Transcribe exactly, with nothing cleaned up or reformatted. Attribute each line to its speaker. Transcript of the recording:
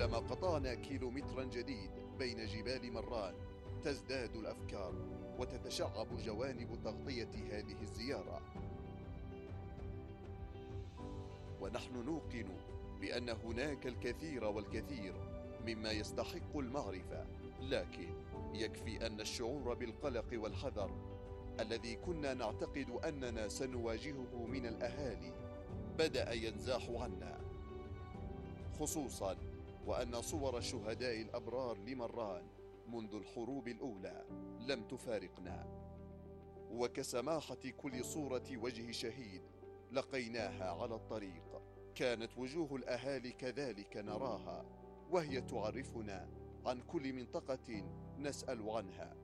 Speaker 1: كلما قطعنا كيلومترا جديد بين جبال مران تزداد الأفكار وتتشعب جوانب تغطية هذه الزيارة. ونحن نوقن بأن هناك الكثير والكثير مما يستحق المعرفة، لكن يكفي أن الشعور بالقلق والحذر الذي كنا نعتقد أننا سنواجهه من الأهالي بدأ ينزاح عنا، خصوصاً وأن صور الشهداء الأبرار لمران منذ الحروب الأولى لم تفارقنا، وكسماحة كل صورة وجه شهيد لقيناها على الطريق كانت وجوه الأهالي كذلك نراها، وهي تعرفنا عن كل منطقة نسأل عنها